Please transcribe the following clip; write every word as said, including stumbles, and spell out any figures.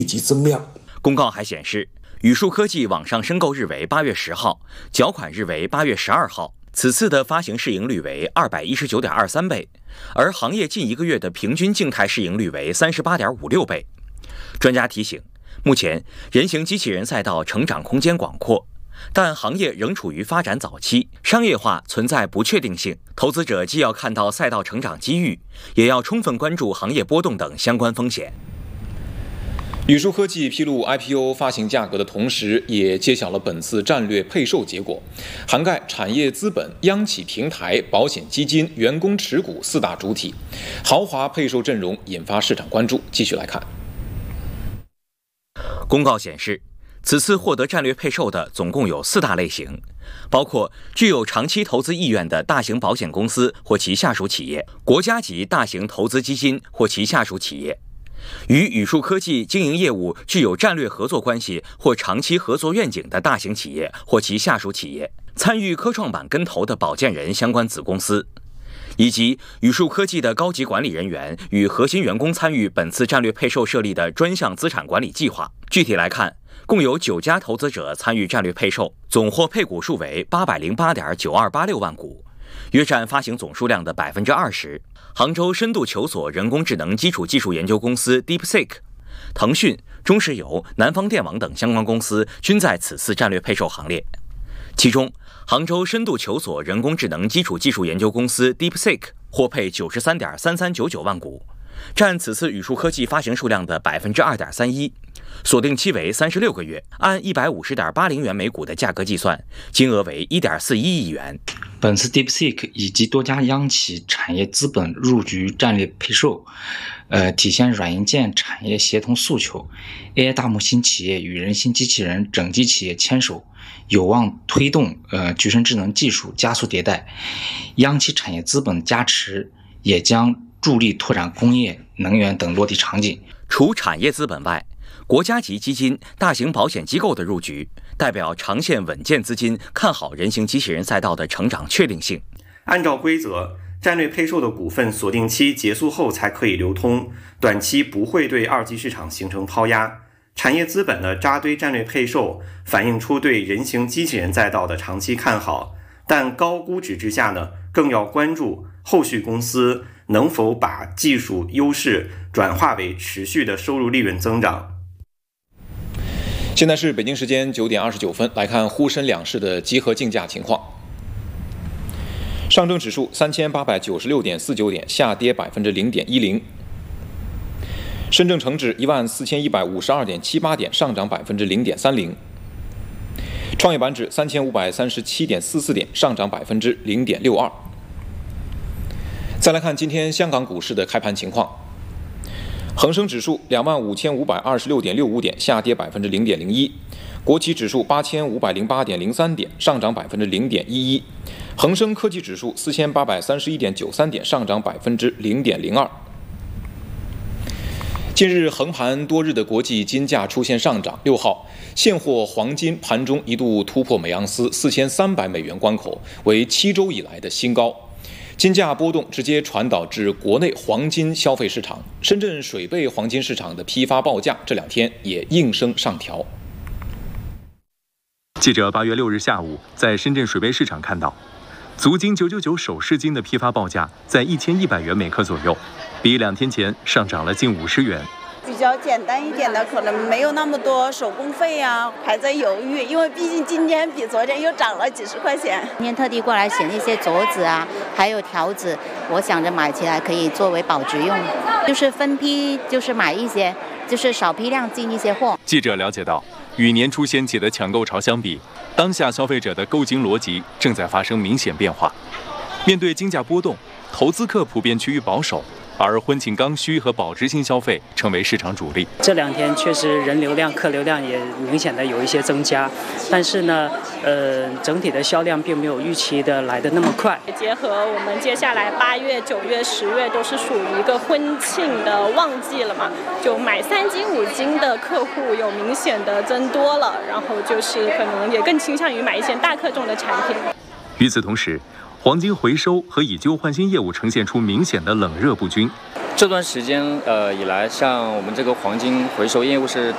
以及增量。 公告还显示，宇树科技网上申购日为八月十号，缴款日为八月十二号。此次的发行市盈率为二百一十九点二三倍，而行业近一个月的平均静态市盈率为三十八点五六倍。专家提醒，目前人形机器人赛道成长空间广阔，但行业仍处于发展早期，商业化存在不确定性。投资者既要看到赛道成长机遇，也要充分关注行业波动等相关风险。 宇树科技披露 I P O 发行价格的同时，也揭晓了本次战略配售结果，涵盖产业资本、央企平台、保险基金、员工持股四大主体，豪华配售阵容引发市场关注。继续来看， 公告显示，此次获得战略配售的总共有四大类型，包括具有长期投资意愿的大型保险公司或其下属企业、国家级大型投资基金或其下属企业，与宇树科技经营业务具有战略合作关系或长期合作愿景的大型企业或其下属企业，参与科创板跟投的保荐人相关子公司，以及宇树科技的高级管理人员与核心员工参与本次战略配售设立的专项资产管理计划。具体来看，共有九家投资者参与战略配售，总获配股数为八百零八点九二八六万股，约占发行总数量的百分之二十。杭州深度求索人工智能基础技术研究公司 DeepSeek、腾讯、中石油、南方电网等相关公司均在此次战略配售行列。其中，杭州深度求索人工智能基础技术研究公司 DeepSeek 获配九十三点三三九九万股，占此次宇树科技发行数量的百分之二点三一，锁定期为三十六个月，按一百五十点八零元每股的价格计算，金额为一点四一亿元。 本次 DeepSeek 以及多家央企产业资本入局战略配售，呃，体现软硬件产业协同诉求 ，A I 大模型企业与人形机器人整机企业牵手，有望推动呃具身智能技术加速迭代。央企产业资本加持，也将助力拓展工业、能源等落地场景。 除产业资本外，国家级基金、大型保险机构的入局，代表长线稳健资金看好人形机器人赛道的成长确定性。 按照规则，战略配售的股份锁定期结束后才可以流通，短期不会对二级市场形成抛压。产业资本的扎堆战略配售，反映出对人形机器人赛道的长期看好，但高估值之下呢，更要关注后续公司能否把技术优势转化为持续的收入利润增长。 现在是北京时间九点二十九分，来看沪深两市的集合竞价情况。上证指数三千八百九十六点四九点，下跌百分之零点一零；深证成指一万四千一百五十二点七八点，上涨百分之零点三零；创业板指三千五百三十七点四四点，上涨百分之零点六二。再来看今天香港股市的开盘情况。恒生指数两万五千五百二十六点六五点，下跌百分之零点零一；国企指数八千五百零八点零三点，上涨百分之零点一一；恒生科技指数四千八百三十一点九三点，上涨百分之零点零二。近日横盘多日的国际金价出现上涨，六号现货黄金盘中一度突破每盎司四千三百美元关口，为七周以来的新高。金价波动直接传导至国内黄金消费市场，深圳水贝黄金市场的批发报价这两天也应声上调。 记者八月六日下午在深圳水贝市场看到，足金九九九首饰金的批发报价在一千一百元每克左右，比两天前上涨了近五十元。 比较简单一点的，可能没有那么多手工费啊，还在犹豫，因为毕竟今天比昨天又涨了几十块钱。 今天特地过来选一些镯子啊，还有条子，我想着买起来可以作为保值用，就是分批，就是买一些，就是少批量进一些货。 记者了解到，与年初掀起的抢购潮相比，当下消费者的购金逻辑正在发生明显变化。面对金价波动，投资客普遍趋于保守，而婚庆刚需和保值性消费成为市场主力。 这两天确实人流量、客流量也明显的有一些增加，但是呢，呃，整体的销量并没有预期的来的那么快。 结合我们接下来八月、九月、十月都是属于一个婚庆的旺季了嘛，就买三金五金的客户有明显的增多了，然后就是可能也更倾向于买一些大客重的产品。 与此同时，黄金回收和以旧换新业务呈现出明显的冷热不均。 这段时间呃以来，像我们这个黄金回收业务是